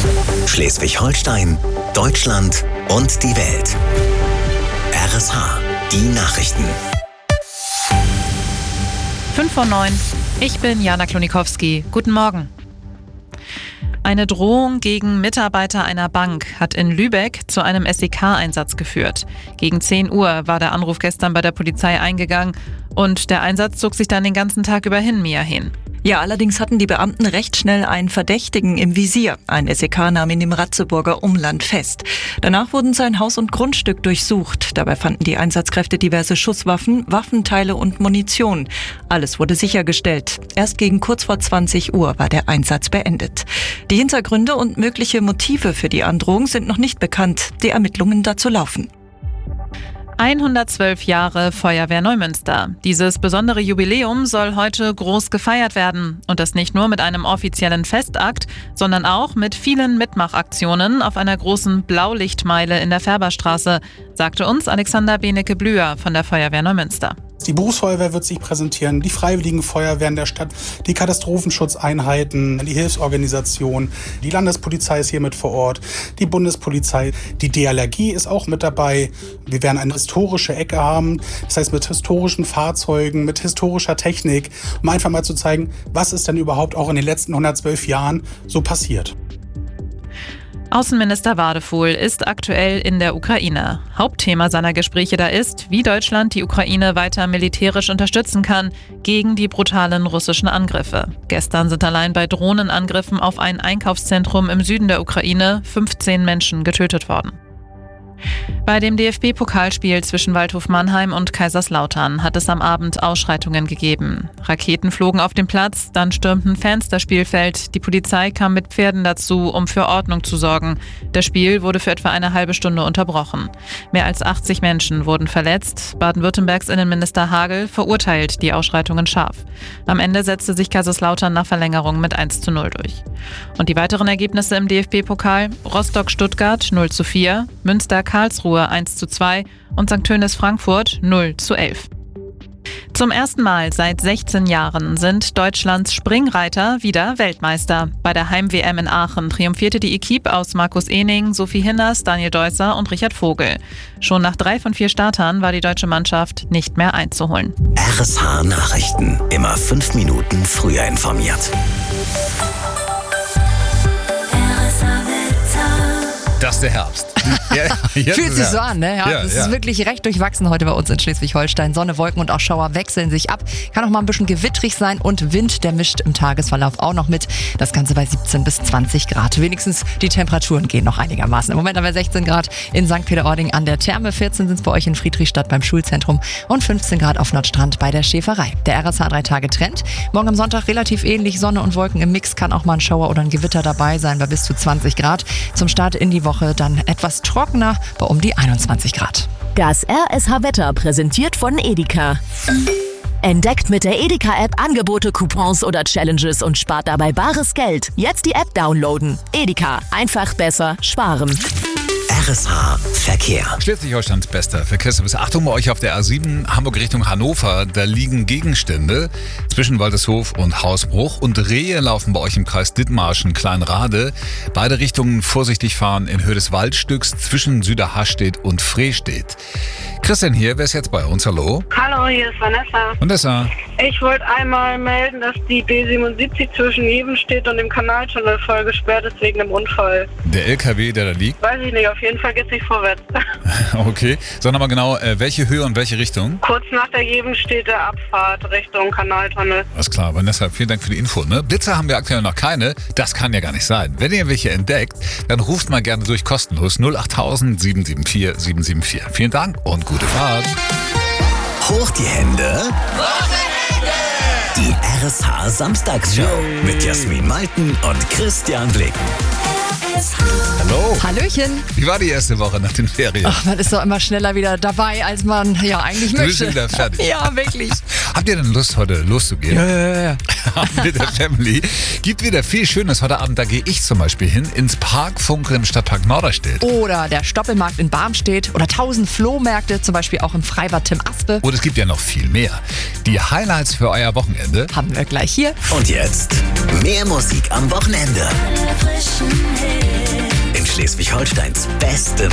Schleswig-Holstein, Deutschland und die Welt. RSH, die Nachrichten. 5:09. Ich bin Jana Klonikowski. Guten Morgen. Eine Drohung gegen Mitarbeiter einer Bank hat in Lübeck zu einem SEK-Einsatz geführt. Gegen 10 Uhr war der Anruf gestern bei der Polizei eingegangen und der Einsatz zog sich dann den ganzen Tag über hin, Mia Hehn. Ja, allerdings hatten die Beamten recht schnell einen Verdächtigen im Visier. Ein SEK nahm ihn im Ratzeburger Umland fest. Danach wurden sein Haus und Grundstück durchsucht. Dabei fanden die Einsatzkräfte diverse Schusswaffen, Waffenteile und Munition. Alles wurde sichergestellt. Erst gegen kurz vor 20 Uhr war der Einsatz beendet. Die Hintergründe und mögliche Motive für die Androhung sind noch nicht bekannt. Die Ermittlungen dazu laufen. 112 Jahre Feuerwehr Neumünster. Dieses besondere Jubiläum soll heute groß gefeiert werden. Und das nicht nur mit einem offiziellen Festakt, sondern auch mit vielen Mitmachaktionen auf einer großen Blaulichtmeile in der Färberstraße, sagte uns Alexander Benecke-Blüher von der Feuerwehr Neumünster. Die Berufsfeuerwehr wird sich präsentieren, die Freiwilligen Feuerwehren der Stadt, die Katastrophenschutzeinheiten, die Hilfsorganisation, die Landespolizei ist hier mit vor Ort, die Bundespolizei, die DLRG ist auch mit dabei. Wir werden eine historische Ecke haben, das heißt mit historischen Fahrzeugen, mit historischer Technik, um einfach mal zu zeigen, was ist denn überhaupt auch in den letzten 112 Jahren so passiert. Außenminister Wadefuhl ist aktuell in der Ukraine. Hauptthema seiner Gespräche da ist, wie Deutschland die Ukraine weiter militärisch unterstützen kann gegen die brutalen russischen Angriffe. Gestern sind allein bei Drohnenangriffen auf ein Einkaufszentrum im Süden der Ukraine 15 Menschen getötet worden. Bei dem DFB-Pokalspiel zwischen Waldhof Mannheim und Kaiserslautern hat es am Abend Ausschreitungen gegeben. Raketen flogen auf den Platz, dann stürmten Fans das Spielfeld. Die Polizei kam mit Pferden dazu, um für Ordnung zu sorgen. Das Spiel wurde für etwa eine halbe Stunde unterbrochen. Mehr als 80 Menschen wurden verletzt. Baden-Württembergs Innenminister Hagel verurteilt die Ausschreitungen scharf. Am Ende setzte sich Kaiserslautern nach Verlängerung mit 1:0 durch. Und die weiteren Ergebnisse im DFB-Pokal: Rostock-Stuttgart 0:4, Münster-Karlsruhe 1:2 und St. Tönis Frankfurt 0:11. Zum ersten Mal seit 16 Jahren sind Deutschlands Springreiter wieder Weltmeister. Bei der Heim-WM in Aachen triumphierte die Equipe aus Markus Ehning, Sophie Hinners, Daniel Deusser und Richard Vogel. Schon nach 3 von 4 Startern war die deutsche Mannschaft nicht mehr einzuholen. RSH Nachrichten, immer 5 Minuten früher informiert. Das ist der Herbst. Fühlt sich so an, ne? Ja, es ist wirklich recht durchwachsen heute bei uns in Schleswig-Holstein. Sonne, Wolken und auch Schauer wechseln sich ab. Kann auch mal ein bisschen gewittrig sein und Wind, der mischt im Tagesverlauf auch noch mit. Das Ganze bei 17 bis 20 Grad. Wenigstens die Temperaturen gehen noch einigermaßen. Im Moment haben wir 16 Grad in St. Peter-Ording an der Therme, 14 sind es bei euch in Friedrichstadt beim Schulzentrum und 15 Grad auf Nordstrand bei der Schäferei. Der RSH 3-Tage-Trend. Morgen am Sonntag relativ ähnlich, Sonne und Wolken im Mix, kann auch mal ein Schauer oder ein Gewitter dabei sein bei bis zu 20 Grad. Zum Start in die Woche dann etwas trockener bei um die 21 Grad. Das RSH-Wetter präsentiert von Edeka. Entdeckt mit der Edeka-App Angebote, Coupons oder Challenges und spart dabei bares Geld. Jetzt die App downloaden. Edeka. Einfach besser sparen. RSH Verkehr. Schleswig-Holsteins bester Verkehrsservice. Achtung bei euch auf der A7 Hamburg Richtung Hannover. Da liegen Gegenstände zwischen Waldeshof und Hausbruch. Und Rehe laufen bei euch im Kreis Dithmarschen, Kleinrade. Beide Richtungen vorsichtig fahren in Höhe des Waldstücks zwischen Süderhastedt und Frestedt. Christian hier, wer ist jetzt bei uns? Hallo? Hallo, hier ist Vanessa. Vanessa. Ich wollte einmal melden, dass die B77 zwischen Jevenstedt und dem Kanaltunnel voll gesperrt ist wegen einem Unfall. Der LKW, der da liegt? Weiß ich nicht, auf jeden Fall geht's nicht vorwärts. Okay. Sag nochmal genau, welche Höhe und welche Richtung? Kurz nach der Jevenstedter Abfahrt Richtung Kanaltunnel. Alles klar, Vanessa, vielen Dank für die Info. Ne? Blitzer haben wir aktuell noch keine. Das kann ja gar nicht sein. Wenn ihr welche entdeckt, dann ruft mal gerne durch kostenlos 08000 774 774. Vielen Dank und gute Fahrt. Hoch die Hände. Die RSH Samstagsshow mit Jasmin Malten und Christian Blick. Hallo. Hallöchen. Wie war die erste Woche nach den Ferien? Ach, man ist doch immer schneller wieder dabei, als man ja eigentlich möchte. Du bist schon wieder fertig. Ja, wirklich. Habt ihr denn Lust, heute loszugehen? Ja. Mit der Family. Gibt wieder viel Schönes heute Abend. Da gehe ich zum Beispiel hin ins Parkfunkel im Stadtpark Norderstedt. Oder der Stoppelmarkt in Barmstedt. Oder 1000 Flohmärkte, zum Beispiel auch im Freibad Tim Aspe. Und es gibt ja noch viel mehr. Die Highlights für euer Wochenende haben wir gleich hier. Und jetzt mehr Musik am Wochenende. Schleswig-Holsteins beste